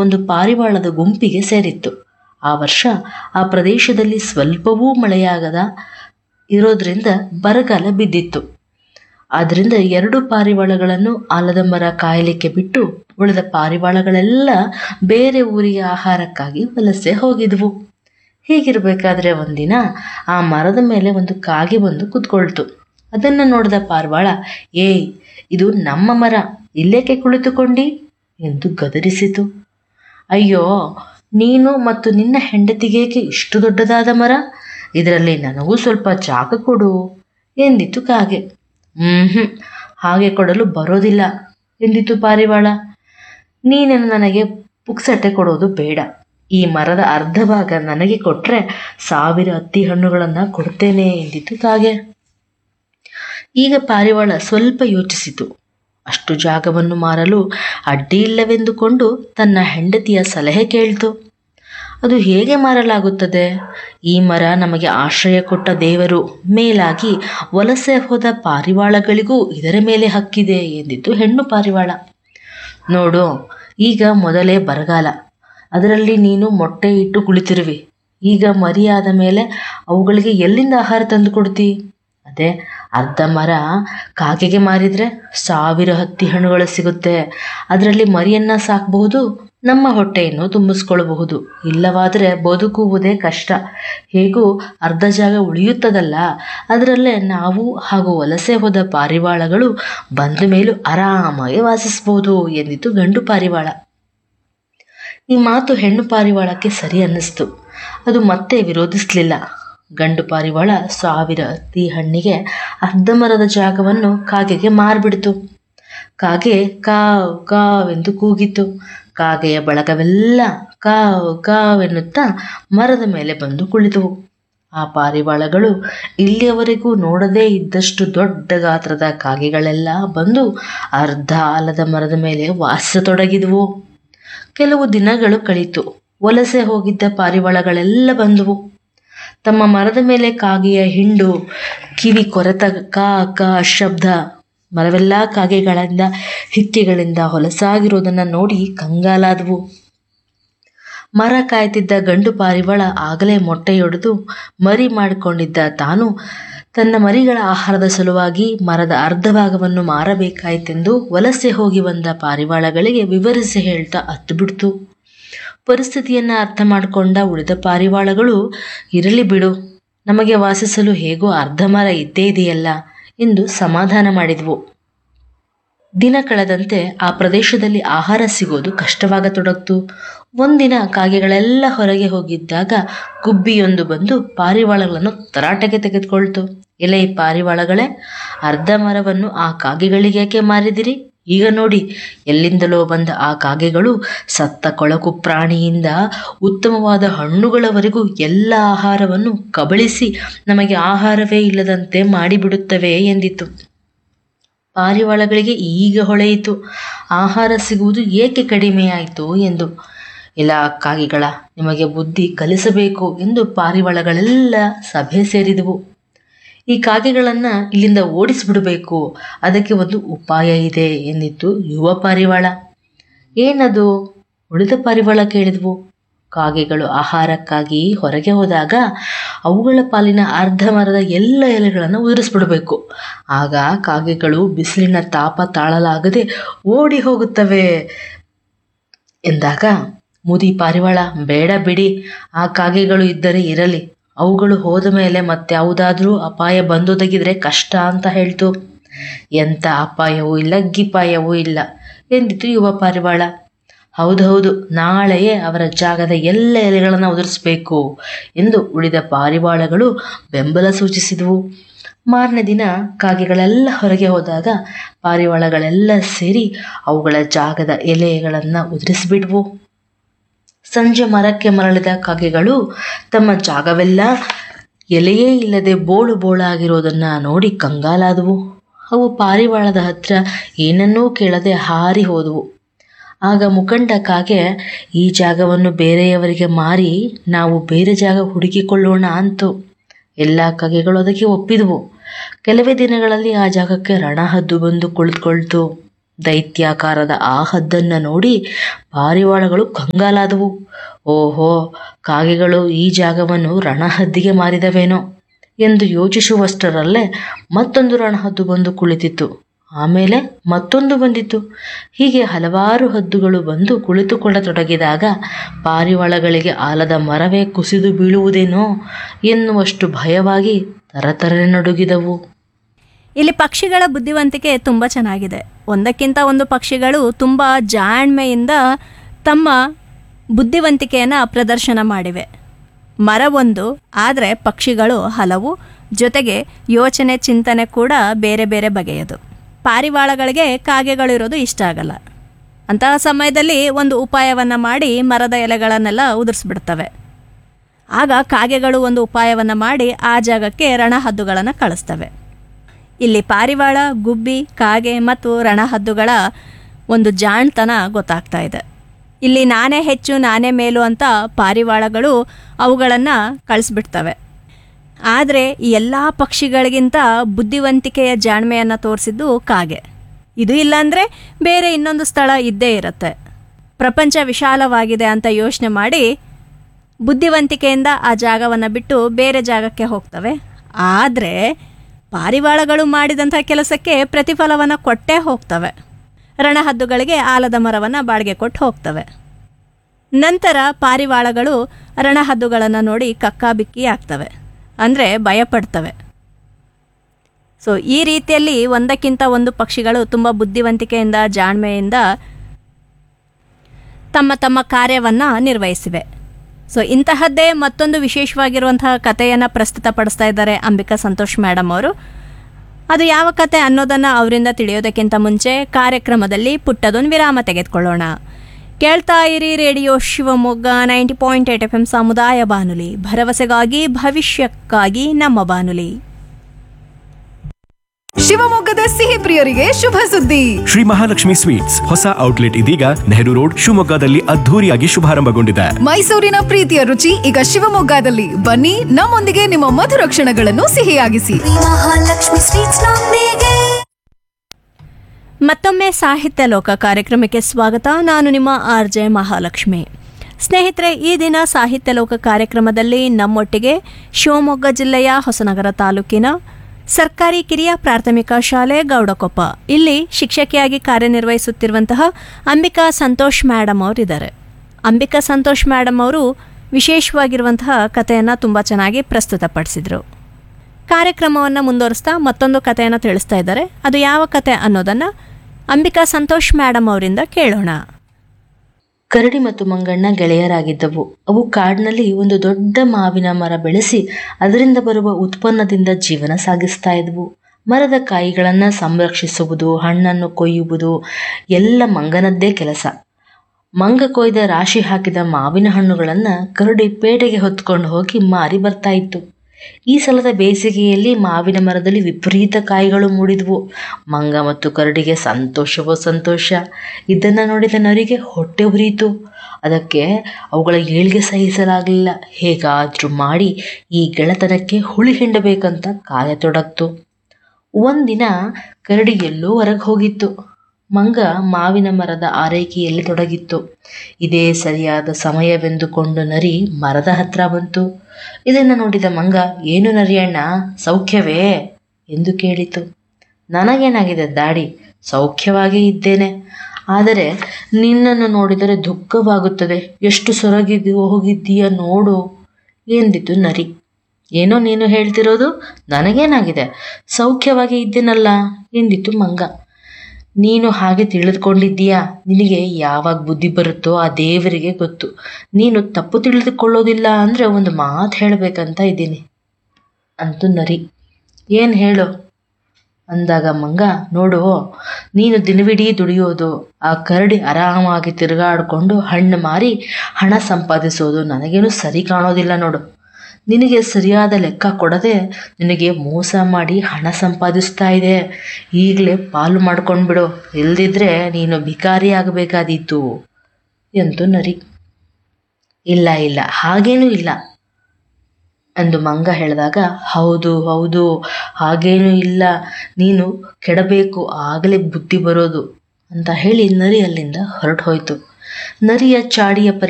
ಒಂದು ಪಾರಿವಾಳದ ಗುಂಪಿಗೆ ಸೇರಿತ್ತು. ಆ ವರ್ಷ ಆ ಪ್ರದೇಶದಲ್ಲಿ ಸ್ವಲ್ಪವೂ ಮಳೆಯಾಗದ ಇರೋದ್ರಿಂದ ಬರಗಾಲ ಬಿದ್ದಿತ್ತು. ಆದ್ದರಿಂದ 2 ಪಾರಿವಾಳಗಳನ್ನು ಆಲದ ಮರ ಕಾಯಲಿಕ್ಕೆ ಬಿಟ್ಟು ಉಳಿದ ಪಾರಿವಾಳಗಳೆಲ್ಲ ಬೇರೆ ಊರಿಗೆ ಆಹಾರಕ್ಕಾಗಿ ವಲಸೆ ಹೋಗಿದ್ವು. ಹೀಗಿರಬೇಕಾದ್ರೆ ಒಂದಿನ ಆ ಮರದ ಮೇಲೆ ಒಂದು ಕಾಗೆ ಬಂದು ಕೂತ್ಕೊಳ್ತು. ಅದನ್ನು ನೋಡಿದ ಪಾರಿವಾಳ, ಏಯ್, ಇದು ನಮ್ಮ ಮರ, ಇಲ್ಲೇಕೆ ಕುಳಿತುಕೊಂಡಿ ಎಂದು ಗದರಿಸಿತು. ಅಯ್ಯೋ, ನೀನು ಮತ್ತು ನಿನ್ನ ಹೆಂಡತಿಗೇಕೆ ಇಷ್ಟು ದೊಡ್ಡದಾದ ಮರ? ಇದರಲ್ಲಿ ನನಗೂ ಸ್ವಲ್ಪ ಜಾಗ ಕೊಡು ಎಂದಿತು ಕಾಗೆ. ಹಾಗೆ ಕೊಡಲು ಬರೋದಿಲ್ಲ ಎಂದಿತು ಪಾರಿವಾಳ. ನೀನೇನು ನನಗೆ ಪುಕ್ಸಟ್ಟೆ ಕೊಡೋದು ಬೇಡ. ಈ ಮರದ ಅರ್ಧ ಭಾಗ ನನಗೆ ಕೊಟ್ಟರೆ 1000 ಹತ್ತಿ ಹಣ್ಣುಗಳನ್ನು ಕೊಡ್ತೇನೆ ಎಂದಿತು ಕಾಗೆ. ಈಗ ಪಾರಿವಾಳ ಸ್ವಲ್ಪ ಯೋಚಿಸಿತು. ಅಷ್ಟು ಜಾಗವನ್ನು ಮಾರಲು ಅಡ್ಡಿ ಇಲ್ಲವೆಂದುಕೊಂಡು ತನ್ನ ಹೆಂಡತಿಯ ಸಲಹೆ ಕೇಳಿತು. ಅದು ಹೇಗೆ ಮಾರಲಾಗುತ್ತದೆ? ಈ ಮರ ನಮಗೆ ಆಶ್ರಯ ಕೊಟ್ಟ ದೇವರು, ಮೇಲಾಗಿ ವಲಸೆ ಹೋದ ಪಾರಿವಾಳಗಳಿಗೂ ಇದರ ಮೇಲೆ ಹಕ್ಕಿದೆ ಎಂದಿತು ಹೆಣ್ಣು ಪಾರಿವಾಳ. ನೋಡು, ಈಗ ಮೊದಲೇ ಬರಗಾಲ, ಅದರಲ್ಲಿ ನೀನು ಮೊಟ್ಟೆ ಇಟ್ಟು ಕುಳಿತಿರುವಿ. ಈಗ ಮರಿಯಾದ ಮೇಲೆ ಅವುಗಳಿಗೆ ಎಲ್ಲಿಂದ ಆಹಾರ ತಂದು ಕೊಡ್ತಿ? ಅದೇ ಅರ್ಧ ಮರ ಕಾಗೆಗೆ ಮಾರಿದರೆ 1000 ಹತ್ತಿ ಹಣ್ಣುಗಳು ಸಿಗುತ್ತೆ. ಅದರಲ್ಲಿ ಮರಿಯನ್ನು ಸಾಕಬಹುದು, ನಮ್ಮ ಹೊಟ್ಟೆಯನ್ನು ತುಂಬಿಸ್ಕೊಳ್ಬಹುದು. ಇಲ್ಲವಾದರೆ ಬದುಕುವುದೇ ಕಷ್ಟ. ಹೇಗೂ ಅರ್ಧ ಜಾಗ ಉಳಿಯುತ್ತದಲ್ಲ, ಅದರಲ್ಲೇ ನಾವು ಹಾಗೂ ವಲಸೆ ಹೋದ ಪಾರಿವಾಳಗಳು ಬಂದ ಮೇಲೂ ಆರಾಮಾಗಿ ವಾಸಿಸ್ಬೋದು ಎಂದಿತು ಗಂಡು ಪಾರಿವಾಳ. ಈ ಮಾತು ಹೆಣ್ಣು ಪಾರಿವಾಳಕ್ಕೆ ಸರಿ ಅನ್ನಿಸ್ತು. ಅದು ಮತ್ತೆ ವಿರೋಧಿಸಲಿಲ್ಲ. ಗಂಡು ಪಾರಿವಾಳ 1000 ಹತ್ತಿ ಹಣ್ಣಿಗೆ ಅರ್ಧ ಮರದ ಜಾಗವನ್ನು ಕಾಗೆಗೆ ಮಾರ್ಬಿಡ್ತು. ಕಾಗೆ ಕಾವ್ ಕಾವೆಂದು ಕೂಗಿತು. ಕಾಗೆಯ ಬಳಗವೆಲ್ಲ ಕಾವ್ ಕಾವೆನ್ನುತ್ತಾ ಮರದ ಮೇಲೆ ಬಂದು ಕುಳಿತವು. ಆ ಪಾರಿವಾಳಗಳು ಇಲ್ಲಿಯವರೆಗೂ ನೋಡದೇ ಇದ್ದಷ್ಟು ದೊಡ್ಡ ಗಾತ್ರದ ಕಾಗೆಗಳೆಲ್ಲ ಬಂದು ಅರ್ಧ ಆಲದ ಮರದ ಮೇಲೆ ವಾಸಿಸತೊಡಗಿದವು. ಕೆಲವು ದಿನಗಳು ಕಳೀತು. ವಲಸೆ ಹೋಗಿದ್ದ ಪಾರಿವಾಳಗಳೆಲ್ಲ ಬಂದವು. ತಮ್ಮ ಮರದ ಮೇಲೆ ಕಾಗೆಯ ಹಿಂಡು, ಕಿವಿ ಕೊರೆತ ಕಾ ಕಾ ಶಬ್ದ, ಮರವೆಲ್ಲ ಕಾಗೆಗಳಿಂದ ಹಿಕ್ಕೆಗಳಿಂದ ಹೊಲಸಾಗಿರೋದನ್ನು ನೋಡಿ ಕಂಗಾಲಾದವು. ಮರ ಕಾಯ್ತಿದ್ದ ಗಂಡು ಪಾರಿವಾಳ ಆಗಲೇ ಮೊಟ್ಟೆಯೊಡೆದು ಮರಿ ಮಾಡಿಕೊಂಡಿದ್ದ. ತಾನು ತನ್ನ ಮರಿಗಳ ಆಹಾರದ ಸಲುವಾಗಿ ಮರದ ಅರ್ಧ ಭಾಗವನ್ನು ಮಾರಬೇಕಾಯಿತೆಂದು ವಲಸೆ ಹೋಗಿ ಬಂದ ಪಾರಿವಾಳಗಳಿಗೆ ವಿವರಿಸಿ ಹೇಳ್ತಾ ಅತ್ತುಬಿಡ್ತು. ಪರಿಸ್ಥಿತಿಯನ್ನು ಅರ್ಥ ಮಾಡಿಕೊಂಡ ಉಳಿದ ಪಾರಿವಾಳಗಳು, ಇರಲಿ ಬಿಡು, ನಮಗೆ ವಾಸಿಸಲು ಹೇಗೋ ಅರ್ಧ ಮರ ಇದ್ದೇ ಇದೆಯಲ್ಲ ಎಂದು ಸಮಾಧಾನ ಮಾಡಿದ್ವು. ದಿನ ಕಳೆದಂತೆ ಆ ಪ್ರದೇಶದಲ್ಲಿ ಆಹಾರ ಸಿಗೋದು ಕಷ್ಟವಾಗತೊಡಗಿತು. ಒಂದಿನ ಕಾಗೆಗಳೆಲ್ಲ ಹೊರಗೆ ಹೋಗಿದ್ದಾಗ ಗುಬ್ಬಿಯೊಂದು ಬಂದು ಪಾರಿವಾಳಗಳನ್ನು ತರಾಟೆಗೆ ತೆಗೆದುಕೊಳ್ತು. ಎಲೆ ಪಾರಿವಾಳಗಳೇ, ಅರ್ಧ ಮರವನ್ನು ಆ ಕಾಗೆಗಳಿಗೇಕೆ ಮಾರಿದಿರಿ? ಈಗ ನೋಡಿ, ಎಲ್ಲಿಂದಲೋ ಬಂದ ಆ ಕಾಗೆಗಳು ಸತ್ತ ಕೊಳಕು ಪ್ರಾಣಿಯಿಂದ ಉತ್ತಮವಾದ ಹಣ್ಣುಗಳವರೆಗೂ ಎಲ್ಲ ಆಹಾರವನ್ನು ಕಬಳಿಸಿ ನಮಗೆ ಆಹಾರವೇ ಇಲ್ಲದಂತೆ ಮಾಡಿಬಿಡುತ್ತವೆ ಎಂದಿತು. ಪಾರಿವಾಳಗಳಿಗೆ ಈಗ ಹೊಳೆಯಿತು, ಆಹಾರ ಸಿಗುವುದು ಏಕೆ ಕಡಿಮೆಯಾಯಿತು ಎಂದು. ಇಲ್ಲ ಕಾಗೆಗಳ, ನಿಮಗೆ ಬುದ್ಧಿ ಕಲಿಸಬೇಕು ಎಂದು ಪಾರಿವಾಳಗಳೆಲ್ಲ ಸಭೆ ಸೇರಿದವು. ಈ ಕಾಗೆಗಳನ್ನು ಇಲ್ಲಿಂದ ಓಡಿಸಿಬಿಡಬೇಕು, ಅದಕ್ಕೆ ಒಂದು ಉಪಾಯ ಇದೆ ಎಂದಿತ್ತು ಯುವ ಪಾರಿವಾಳ. ಏನದು? ಉಳಿದ ಪಾರಿವಾಳ ಕೇಳಿದ್ವು. ಕಾಗೆಗಳು ಆಹಾರಕ್ಕಾಗಿ ಹೊರಗೆ ಹೋದಾಗ ಅವುಗಳ ಪಾಲಿನ ಅರ್ಧ ಮರದ ಎಲ್ಲ ಎಲೆಗಳನ್ನು ಉದುರಿಸ್ಬಿಡಬೇಕು. ಆಗ ಕಾಗೆಗಳು ಬಿಸಿಲಿನ ತಾಪ ತಾಳಲಾಗದೆ ಓಡಿ ಹೋಗುತ್ತವೆ ಎಂದಾಗ ಮುದಿ ಪಾರಿವಾಳ, ಬೇಡ ಬಿಡಿ, ಆ ಕಾಗೆಗಳು ಇದ್ದರೆ ಇರಲಿ, ಅವುಗಳು ಹೋದ ಮೇಲೆ ಮತ್ಯಾವುದಾದ್ರೂ ಅಪಾಯ ಬಂದೊದಗಿದ್ರೆ ಕಷ್ಟ ಅಂತ ಹೇಳ್ತು. ಎಂಥ ಅಪಾಯವೂ ಇಲ್ಲ, ಗಿಪಾಯವೂ ಇಲ್ಲ ಎಂದಿತು ಯುವ ಪಾರಿವಾಳ. ಹೌದೌದು, ನಾಳೆಯೇ ಅವರ ಜಾಗದ ಎಲ್ಲ ಎಲೆಗಳನ್ನು ಉದುರಿಸಬೇಕು ಎಂದು ಉಳಿದ ಪಾರಿವಾಳಗಳು ಬೆಂಬಲ ಸೂಚಿಸಿದವು. ಮಾರನೇ ದಿನ ಕಾಗೆಗಳೆಲ್ಲ ಹೊರಗೆ ಹೋದಾಗ ಪಾರಿವಾಳಗಳೆಲ್ಲ ಸೇರಿ ಅವುಗಳ ಜಾಗದ ಎಲೆಗಳನ್ನು ಉದುರಿಸಿಬಿಡ್ವು. ಸಂಜೆ ಮರಕ್ಕೆ ಮರಳಿದ ಕಾಗೆಗಳು ತಮ್ಮ ಜಾಗವೆಲ್ಲ ಎಲೆಯೇ ಇಲ್ಲದೆ ಬೋಳು ಬೋಳಾಗಿರೋದನ್ನು ನೋಡಿ ಕಂಗಾಲಾದವು. ಅವು ಪಾರಿವಾಳದ ಹತ್ರ ಏನನ್ನೂ ಕೇಳದೆ ಹಾರಿ ಹೋದವು. ಆಗ ಮುಖಂಡ ಕಾಗೆ, ಈ ಜಾಗವನ್ನು ಬೇರೆಯವರಿಗೆ ಮಾರಿ ನಾವು ಬೇರೆ ಜಾಗ ಹುಡುಕಿಕೊಳ್ಳೋಣ ಅಂತು. ಎಲ್ಲ ಕಾಗೆಗಳು ಅದಕ್ಕೆ ಒಪ್ಪಿದವು. ಕೆಲವೇ ದಿನಗಳಲ್ಲಿ ಆ ಜಾಗಕ್ಕೆ ರಣಹದ್ದು ಬಂದು ಕುಳಿತುಕೊಳ್ತು. ದೈತ್ಯಾಕಾರದ ಆ ಹದ್ದನ್ನು ನೋಡಿ ಪಾರಿವಾಳಗಳು ಕಂಗಾಲಾದವು. ಓಹೋ, ಕಾಗೆಗಳು ಈ ಜಾಗವನ್ನು ರಣಹದ್ದಿಗೆ ಮಾರಿದವೇನೋ ಎಂದು ಯೋಚಿಸುವಷ್ಟರಲ್ಲೇ ಮತ್ತೊಂದು ರಣಹದ್ದು ಬಂದು ಕುಳಿತಿತ್ತು. ಆಮೇಲೆ ಮತ್ತೊಂದು ಬಂದಿತು. ಹೀಗೆ ಹಲವಾರು ಹದ್ದುಗಳು ಬಂದು ಕುಳಿತುಕೊಳ್ಳತೊಡಗಿದಾಗ ಪಾರಿವಾಳಗಳಿಗೆ ಆಲದ ಮರವೇ ಕುಸಿದು ಬೀಳುವುದೇನೋ ಎನ್ನುವಷ್ಟು ಭಯವಾಗಿ ತರತರನೆ ನಡುಗಿದವು. ಇಲ್ಲಿ ಪಕ್ಷಿಗಳ ಬುದ್ಧಿವಂತಿಕೆ ತುಂಬ ಚೆನ್ನಾಗಿದೆ. ಒಂದಕ್ಕಿಂತ ಒಂದು ಪಕ್ಷಿಗಳು ತುಂಬ ಜಾಣ್ಮೆಯಿಂದ ತಮ್ಮ ಬುದ್ಧಿವಂತಿಕೆಯನ್ನು ಪ್ರದರ್ಶನ ಮಾಡಿವೆ. ಮರವೊಂದು, ಆದರೆ ಪಕ್ಷಿಗಳು ಹಲವು, ಜೊತೆಗೆ ಯೋಚನೆ ಚಿಂತನೆ ಕೂಡ ಬೇರೆ ಬೇರೆ ಬಗೆಯದು. ಪಾರಿವಾಳಗಳಿಗೆ ಕಾಗೆಗಳಿರೋದು ಇಷ್ಟ ಆಗಲ್ಲ. ಅಂತಹ ಸಮಯದಲ್ಲಿ ಒಂದು ಉಪಾಯವನ್ನು ಮಾಡಿ ಮರದ ಎಲೆಗಳನ್ನೆಲ್ಲ ಉದುರಿಸ್ಬಿಡ್ತವೆ. ಆಗ ಕಾಗೆಗಳು ಒಂದು ಉಪಾಯವನ್ನು ಮಾಡಿ ಆ ಜಾಗಕ್ಕೆ ರಣಹದ್ದುಗಳನ್ನು ಕಳಿಸ್ತವೆ. ಇಲ್ಲಿ ಪಾರಿವಾಳ, ಗುಬ್ಬಿ, ಕಾಗೆ ಮತ್ತು ರಣಹದ್ದುಗಳ ಒಂದು ಜಾಣ್ತನ ಗೊತ್ತಾಗ್ತಾ ಇದೆ. ಇಲ್ಲಿ ನಾನೇ ಹೆಚ್ಚು ನಾನೇ ಮೇಲು ಅಂತ ಪಾರಿವಾಳಗಳು ಅವುಗಳನ್ನು ಕಳಿಸ್ಬಿಡ್ತವೆ. ಆದರೆ ಈ ಎಲ್ಲ ಪಕ್ಷಿಗಳಿಗಿಂತ ಬುದ್ಧಿವಂತಿಕೆಯ ಜಾಣ್ಮೆಯನ್ನು ತೋರಿಸಿದ್ದು ಕಾಗೆ. ಇದು ಇಲ್ಲಾಂದರೆ ಬೇರೆ ಇನ್ನೊಂದು ಸ್ಥಳ ಇದ್ದೇ ಇರುತ್ತೆ. ಪ್ರಪಂಚ ವಿಶಾಲವಾಗಿದೆ ಅಂತ ಯೋಚನೆ ಮಾಡಿ ಬುದ್ಧಿವಂತಿಕೆಯಿಂದ ಆ ಜಾಗವನ್ನು ಬಿಟ್ಟು ಬೇರೆ ಜಾಗಕ್ಕೆ ಹೋಗ್ತವೆ. ಆದರೆ ಪಾರಿವಾಳಗಳು ಮಾಡಿದಂಥ ಕೆಲಸಕ್ಕೆ ಪ್ರತಿಫಲವನ್ನು ಕೊಟ್ಟೇ ಹೋಗ್ತವೆ. ರಣಹದ್ದುಗಳಿಗೆ ಆಲದ ಮರವನ್ನು ಬಾಡಿಗೆ ಕೊಟ್ಟು ಹೋಗ್ತವೆ. ನಂತರ ಪಾರಿವಾಳಗಳು ರಣಹದ್ದುಗಳನ್ನು ನೋಡಿ ಕಕ್ಕಾಬಿಕ್ಕಿ ಆಗ್ತವೆ, ಅಂದರೆ ಭಯಪಡ್ತವೆ. ಸೊ ಈ ರೀತಿಯಲ್ಲಿ ಒಂದಕ್ಕಿಂತ ಒಂದು ಪಕ್ಷಿಗಳು ತುಂಬ ಬುದ್ಧಿವಂತಿಕೆಯಿಂದ ಜಾಣ್ಮೆಯಿಂದ ತಮ್ಮ ತಮ್ಮ ಕಾರ್ಯವನ್ನು ನಿರ್ವಹಿಸಿವೆ. ಸೊ ಇಂತಹದ್ದೇ ಮತ್ತೊಂದು ವಿಶೇಷವಾಗಿರುವಂತಹ ಕಥೆಯನ್ನು ಪ್ರಸ್ತುತಪಡಿಸ್ತಾ ಇದ್ದಾರೆ ಅಂಬಿಕಾ ಸಂತೋಷ್ ಮೇಡಮ್ ಅವರು. ಅದು ಯಾವ ಕತೆ ಅನ್ನೋದನ್ನು ಅವರಿಂದ ತಿಳಿಯೋದಕ್ಕಿಂತ ಮುಂಚೆ ಕಾರ್ಯಕ್ರಮದಲ್ಲಿ ಪುಟ್ಟದೊಂದು ವಿರಾಮ ತೆಗೆದುಕೊಳ್ಳೋಣ. ಕೇಳ್ತಾ ಇರಿ ರೇಡಿಯೋ ಶಿವಮೊಗ್ಗ 90.8 FM ಸಮುದಾಯ ಬಾನುಲಿ, ಭರವಸೆಗಾಗಿ ಭವಿಷ್ಯಕ್ಕಾಗಿ ನಮ್ಮ ಬಾನುಲಿ. ಶಿವಮೊಗ್ಗದ ಸಿಹಿ ಪ್ರಿಯರಿಗೆ ಶುಭ ಸುದ್ದಿ. ಶ್ರೀ ಮಹಾಲಕ್ಷ್ಮಿ ಸ್ವೀಟ್ಸ್ ಹೊಸ ಔಟ್ಲೆಟ್ ಇದೀಗ ನೆಹರು ರೋಡ್ ಶಿವಮೊಗ್ಗದಲ್ಲಿ ಅದ್ಧೂರಿಯಾಗಿ ಶುಭಾರಂಭಗೊಂಡಿದೆ. ಮೈಸೂರಿನ ಪ್ರೀತಿಯ ರುಚಿ ಈಗ ಶಿವಮೊಗ್ಗದಲ್ಲಿ. ಬನ್ನಿ, ನಮ್ಮೊಂದಿಗೆ ನಿಮ್ಮ ಮಧುರ ಕ್ಷಣಗಳನ್ನು ಸಿಹಿಯಾಗಿಸಿ. ಮಹಾಲಕ್ಷ್ಮಿ ಸ್ವೀಟ್ಸ್ ನೊಂದಿಗೆ. ಮತ್ತೊಮ್ಮೆ ಸಾಹಿತ್ಯ ಲೋಕ ಕಾರ್ಯಕ್ರಮಕ್ಕೆ ಸ್ವಾಗತ. ನಾನು ನಿಮ್ಮ RJ ಮಹಾಲಕ್ಷ್ಮಿ. ಸ್ನೇಹಿತರೆ, ಈ ದಿನ ಸಾಹಿತ್ಯ ಲೋಕ ಕಾರ್ಯಕ್ರಮದಲ್ಲಿ ನಮ್ಮೊಟ್ಟಿಗೆ ಶಿವಮೊಗ್ಗ ಜಿಲ್ಲೆಯ ಹೊಸನಗರ ತಾಲೂಕಿನ ಸರ್ಕಾರಿ ಕಿರಿಯ ಪ್ರಾಥಮಿಕ ಶಾಲೆ ಗೌಡಕೊಪ್ಪ ಇಲ್ಲಿ ಶಿಕ್ಷಕಿಯಾಗಿ ಕಾರ್ಯನಿರ್ವಹಿಸುತ್ತಿರುವಂತಹ ಅಂಬಿಕಾ ಸಂತೋಷ್ ಮೇಡಮ್ ಅವರಿದ್ದಾರೆ. ಅಂಬಿಕಾ ಸಂತೋಷ್ ಮೇಡಮ್ ಅವರು ವಿಶೇಷವಾಗಿರುವಂತಹ ಕಥೆಯನ್ನು ತುಂಬ ಚೆನ್ನಾಗಿ ಪ್ರಸ್ತುತಪಡಿಸಿದರು. ಕಾರ್ಯಕ್ರಮವನ್ನು ಮುಂದುವರಿಸ್ತಾ ಮತ್ತೊಂದು ಕಥೆಯನ್ನು ತಿಳಿಸ್ತಾ ಇದ್ದಾರೆ. ಅದು ಯಾವ ಕತೆ ಅನ್ನೋದನ್ನು ಅಂಬಿಕಾ ಸಂತೋಷ್ ಮೇಡಮ್ ಅವರಿಂದ ಕೇಳೋಣ. ಕರಡಿ ಮತ್ತು ಮಂಗಣ್ಣ ಗೆಳೆಯರಾಗಿದ್ದವು. ಅವು ಕಾಡಿನಲ್ಲಿ ಒಂದು ದೊಡ್ಡ ಮಾವಿನ ಮರ ಬೆಳೆಸಿ ಅದರಿಂದ ಬರುವ ಉತ್ಪನ್ನದಿಂದ ಜೀವನ ಸಾಗಿಸ್ತಾ ಇದ್ವು. ಮರದ ಕಾಯಿಗಳನ್ನು ಸಂರಕ್ಷಿಸುವುದು, ಹಣ್ಣನ್ನು ಕೊಯ್ಯುವುದು ಎಲ್ಲ ಮಂಗನದ್ದೇ ಕೆಲಸ. ಮಂಗ ಕೊಯ್ದ ರಾಶಿ ಹಾಕಿದ ಮಾವಿನ ಹಣ್ಣುಗಳನ್ನು ಕರಡಿ ಪೇಟೆಗೆ ಹೊತ್ಕೊಂಡು ಹೋಗಿ ಮಾರಿ ಬರ್ತಾ ಇತ್ತು. ಈ ಸಲದ ಬೇಸಿಗೆಯಲ್ಲಿ ಮಾವಿನ ಮರದಲ್ಲಿ ವಿಪರೀತ ಕಾಯಿಗಳು ಮೂಡಿದ್ವು. ಮಂಗ ಮತ್ತು ಕರಡಿಗೆ ಸಂತೋಷವೋ ಸಂತೋಷ. ಇದನ್ನು ನೋಡಿದ ನರಿಗೆ ಹೊಟ್ಟೆ ಉರಿಯಿತು. ಅದಕ್ಕೆ ಅವುಗಳ ಏಳ್ಗೆ ಸಹಿಸಲಾಗಲಿಲ್ಲ. ಹೇಗಾದರೂ ಮಾಡಿ ಈ ಗೆಳೆತನಕ್ಕೆ ಹುಳಿ ಹಿಂಡಬೇಕಂತ ಕಾಯತೊಡಗ್ತು. ಒಂದಿನ ಕರಡಿ ಎಲ್ಲೋ ಹೊರಗೆ ಹೋಗಿತ್ತು. ಮಂಗ ಮಾವಿನ ಮರದ ಆರೈಕೆಯಲ್ಲಿ ತೊಡಗಿತ್ತು. ಇದೇ ಸರಿಯಾದ ಸಮಯವೆಂದುಕೊಂಡು ನರಿ ಮರದ ಹತ್ರ ಬಂತು. ಇದನ್ನು ನೋಡಿದ ಮಂಗ, ಏನು ನರಿಯಣ್ಣ, ಸೌಖ್ಯವೇ ಎಂದು ಕೇಳಿತು. ನನಗೇನಾಗಿದೆ ದಾಡಿ, ಸೌಖ್ಯವಾಗಿ ಇದ್ದೇನೆ. ಆದರೆ ನಿನ್ನನ್ನು ನೋಡಿದರೆ ದುಃಖವಾಗುತ್ತದೆ. ಎಷ್ಟು ಹೋಗಿದ್ದೀಯ ನೋಡು ಎಂದಿತು ನರಿ. ಏನೋ ನೀನು ಹೇಳ್ತಿರೋದು, ನನಗೇನಾಗಿದೆ, ಸೌಖ್ಯವಾಗಿ ಇದ್ದೇನಲ್ಲ ಎಂದಿತು ಮಂಗ. ನೀನು ಹಾಗೆ ತಿಳಿದುಕೊಂಡಿದ್ದೀಯಾ? ನಿನಗೆ ಯಾವಾಗ ಬುದ್ಧಿ ಬರುತ್ತೋ ಆ ದೇವರಿಗೆ ಗೊತ್ತು. ನೀನು ತಪ್ಪು ತಿಳಿದುಕೊಳ್ಳೋದಿಲ್ಲ ಅಂದರೆ ಒಂದು ಮಾತು ಹೇಳಬೇಕಂತ ಇದ್ದೀನಿ ಅಂತು ನರಿ. ಏನು ಹೇಳು ಅಂದಾಗ ಮಂಗ, ನೋಡು, ನೀನು ದಿನವಿಡೀ ದುಡಿಯೋದು, ಆ ಕರಡಿ ಆರಾಮಾಗಿ ತಿರುಗಾಡಿಕೊಂಡು ಹಣ್ಣು ಮಾರಿ ಹಣ ಸಂಪಾದಿಸೋದು ನನಗೇನು ಸರಿ ಕಾಣೋದಿಲ್ಲ ನೋಡು. ನಿನಗೆ ಸರಿಯಾದ ಲೆಕ್ಕ ಕೊಡದೆ ನಿನಗೆ ಮೋಸ ಮಾಡಿ ಹಣ ಸಂಪಾದಿಸ್ತಾ ಇದೆ. ಈಗಲೇ ಪಾಲು ಮಾಡ್ಕೊಂಡ್ಬಿಡು, ಇಲ್ದಿದ್ರೆ ನೀನು ಭಿಕಾರಿ ಆಗಬೇಕಾದೀತು ಎಂತು ನರಿ. ಇಲ್ಲ ಇಲ್ಲ, ಹಾಗೇನೂ ಇಲ್ಲ ಎಂದು ಮಂಗ ಹೇಳಿದಾಗ, ಹೌದು ಹೌದು, ಹಾಗೇನೂ ಇಲ್ಲ, ನೀನು ಕೆಡಬೇಕು, ಆಗಲೇ ಬುದ್ಧಿ ಬರೋದು ಅಂತ ಹೇಳಿ ನರಿ ಅಲ್ಲಿಂದ ಹೊರಟು ಹೋಯಿತು. ನರಿಯ ಚಾಡಿಯ